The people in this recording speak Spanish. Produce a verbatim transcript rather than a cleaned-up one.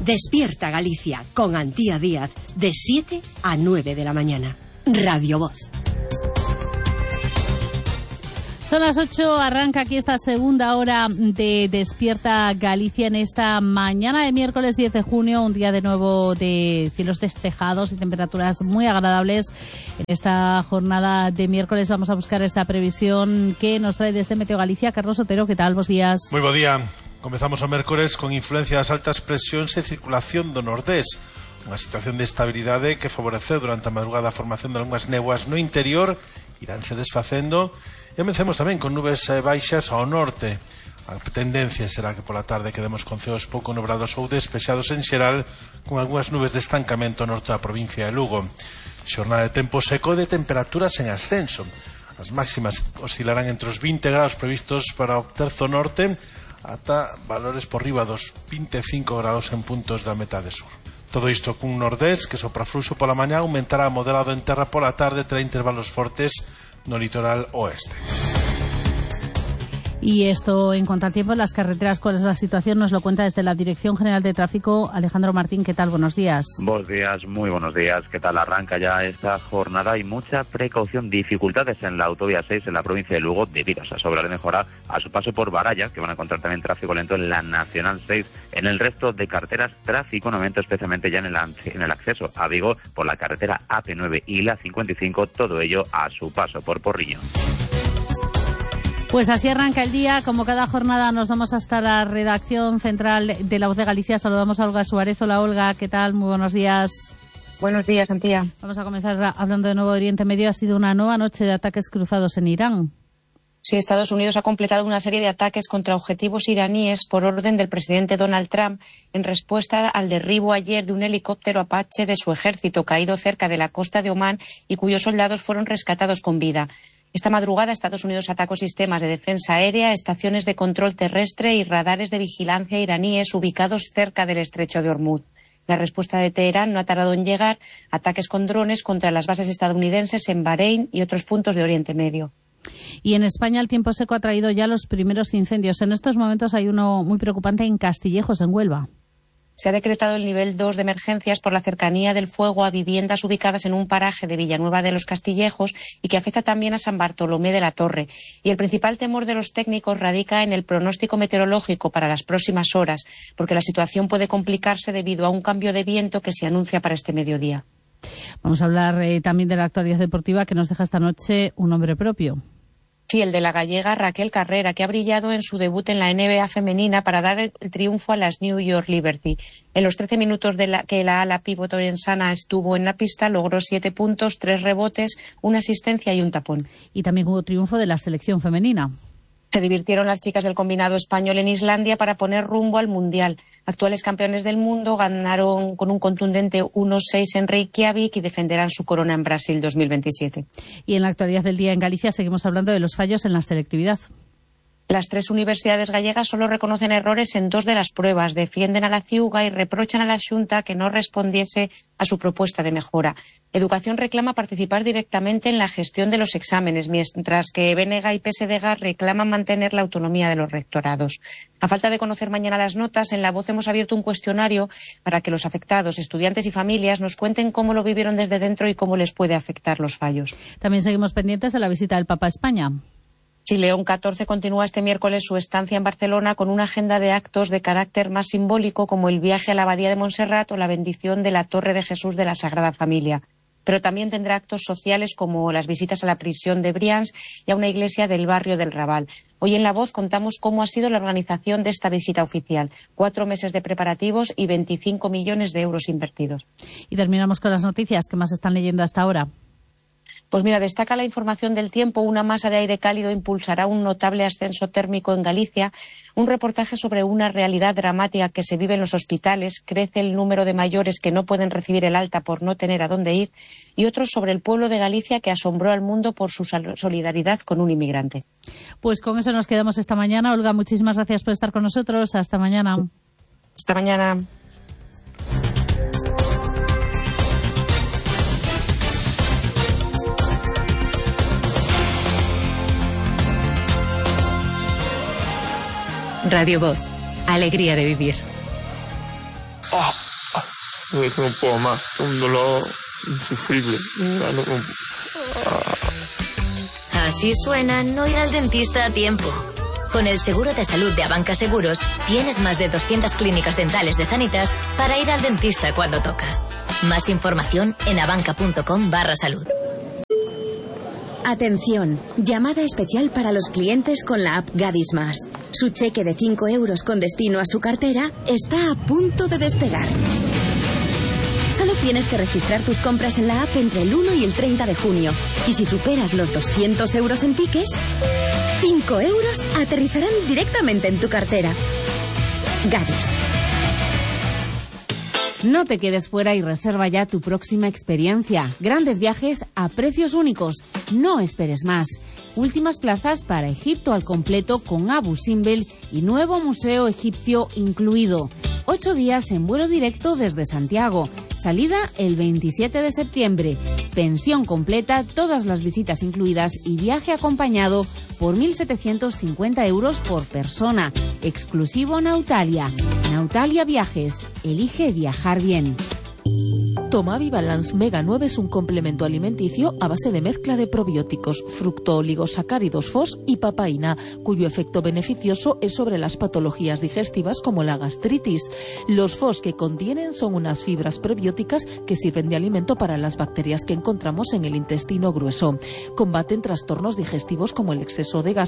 Despierta Galicia con Antía Díaz de siete a nueve de la mañana. Radio Voz. Son las ocho, arranca aquí esta segunda hora de Despierta Galicia en esta mañana de miércoles diez de junio, un día de nuevo de cielos despejados y temperaturas muy agradables. En esta jornada de miércoles vamos a buscar esta previsión que nos trae desde Meteo Galicia. Carlos Otero, ¿qué tal? Buenos días. Moi bo día. Comezamos o mércores con influencia das altas presións e circulación do nordés. Unha situación de estabilidade que favoreceu durante a madrugada a formación de algunhas néboas no interior, iránse desfacendo. E comencemos tamén con nubes baixas ao norte. A tendencia será que pola tarde quedemos con ceos pouco nubrados ou despexados en xeral, con algunhas nubes de estancamento ao norte da provincia de Lugo. Xornada de tempo seco e de temperaturas en ascenso. As máximas oscilarán entre os vinte graus previstos para o terzo norte ata valores por riba dos vinte e cinco graus en puntos da metade sur. Todo isto cun nordés que sopra fluxo pola mañá, aumentará moderado en terra pola tarde, trae intervalos fortes no litoral oeste. Y esto en cuanto al tiempo en las carreteras, ¿cuál es la situación? Nos lo cuenta desde la Dirección General de Tráfico Alejandro Martín. ¿Qué tal? Buenos días. Buenos días, muy buenos días. ¿Qué tal? Arranca ya esta jornada y mucha precaución. Dificultades en la autovía seis en la provincia de Lugo debido a esa obra de mejora a su paso por Baralla, que van a encontrar también tráfico lento en la Nacional seis. En el resto de carreteras, tráfico no aumenta, especialmente ya en el, en el acceso a Vigo por la carretera A P nueve y la cincuenta y cinco, todo ello a su paso por Porriño. Pues así arranca el día. Como cada jornada nos vamos hasta la redacción central de La Voz de Galicia. Saludamos a Olga Suárez. Hola Olga, ¿qué tal? Muy buenos días. Buenos días, Antía. Vamos a comenzar hablando de Nuevo Oriente Medio. Ha sido una nueva noche de ataques cruzados en Irán. Sí, Estados Unidos ha completado una serie de ataques contra objetivos iraníes por orden del presidente Donald Trump en respuesta al derribo ayer de un helicóptero Apache de su ejército caído cerca de la costa de Omán y cuyos soldados fueron rescatados con vida. Esta madrugada Estados Unidos atacó sistemas de defensa aérea, estaciones de control terrestre y radares de vigilancia iraníes ubicados cerca del estrecho de Hormuz. La respuesta de Teherán no ha tardado en llegar, ataques con drones contra las bases estadounidenses en Bahrein y otros puntos de Oriente Medio. Y en España el tiempo seco ha traído ya los primeros incendios. En estos momentos hay uno muy preocupante en Castillejos, en Huelva. Se ha decretado el nivel dos de emergencias por la cercanía del fuego a viviendas ubicadas en un paraje de Villanueva de los Castillejos y que afecta también a San Bartolomé de la Torre. Y el principal temor de los técnicos radica en el pronóstico meteorológico para las próximas horas, porque la situación puede complicarse debido a un cambio de viento que se anuncia para este mediodía. Vamos a hablar eh, también de la actualidad deportiva que nos deja esta noche un nombre propio. Sí, el de la gallega Raquel Carrera, que ha brillado en su debut en la N B A femenina para dar el triunfo a las New York Liberty. En los trece minutos de la, que la ala pívot orensana estuvo en la pista, logró siete puntos, tres rebotes, una asistencia y un tapón. Y también hubo triunfo de la selección femenina. Se divirtieron las chicas del combinado español en Islandia para poner rumbo al Mundial. Actuales campeones del mundo ganaron con un contundente uno seis en Reykjavik y defenderán su corona en Brasil dos mil veintisiete. Y en la actualidad del día en Galicia seguimos hablando de los fallos en la selectividad. Las tres universidades gallegas solo reconocen errores en dos de las pruebas, defienden a la Ciuga y reprochan a la Xunta que no respondiese a su propuesta de mejora. Educación reclama participar directamente en la gestión de los exámenes, mientras que B N G y P S D G reclaman mantener la autonomía de los rectorados. A falta de conocer mañana las notas, en La Voz hemos abierto un cuestionario para que los afectados, estudiantes y familias, nos cuenten cómo lo vivieron desde dentro y cómo les puede afectar los fallos. También seguimos pendientes de la visita del Papa a España. Sí, León catorce continúa este miércoles su estancia en Barcelona con una agenda de actos de carácter más simbólico como el viaje a la Abadía de Montserrat o la bendición de la Torre de Jesús de la Sagrada Familia. Pero también tendrá actos sociales como las visitas a la prisión de Brians y a una iglesia del barrio del Raval. Hoy en La Voz contamos cómo ha sido la organización de esta visita oficial. Cuatro meses de preparativos y veinticinco millones de euros invertidos. Y terminamos con las noticias que más están leyendo hasta ahora. Pues mira, destaca la información del tiempo. Una masa de aire cálido impulsará un notable ascenso térmico en Galicia. Un reportaje sobre una realidad dramática que se vive en los hospitales. Crece el número de mayores que no pueden recibir el alta por no tener a dónde ir. Y otros sobre el pueblo de Galicia que asombró al mundo por su solidaridad con un inmigrante. Pues con eso nos quedamos esta mañana. Olga, muchísimas gracias por estar con nosotros. Hasta mañana. Hasta mañana. Radio Voz, alegría de vivir. Ah, no, no puedo más, un dolor insufrible. No, no, no. Ah. Así suena no ir al dentista a tiempo. Con el seguro de salud de Abanca Seguros, tienes más de doscientas clínicas dentales de Sanitas para ir al dentista cuando toca. Más información en abanca.com barra salud. Atención, llamada especial para los clientes con la app Gadis Más. Su cheque de cinco euros con destino a su cartera está a punto de despegar. Solo tienes que registrar tus compras en la app entre el uno y el treinta de junio. Y si superas los doscientos euros en tickets, cinco euros aterrizarán directamente en tu cartera. Gadis. No te quedes fuera y reserva ya tu próxima experiencia. Grandes viajes a precios únicos. No esperes más. Últimas plazas para Egipto al completo con Abu Simbel y nuevo museo egipcio incluido. Ocho días en vuelo directo desde Santiago. Salida el veintisiete de septiembre. Pensión completa, todas las visitas incluidas y viaje acompañado por mil setecientos cincuenta euros por persona. Exclusivo Nautalia. Nautalia Viajes. Elige viajar bien. Tomavi Balance Mega nueve es un complemento alimenticio a base de mezcla de probióticos, fructooligosacáridos F O S y papaína, cuyo efecto beneficioso es sobre las patologías digestivas como la gastritis. Los F O S que contienen son unas fibras prebióticas que sirven de alimento para las bacterias que encontramos en el intestino grueso. Combaten trastornos digestivos como el exceso de gas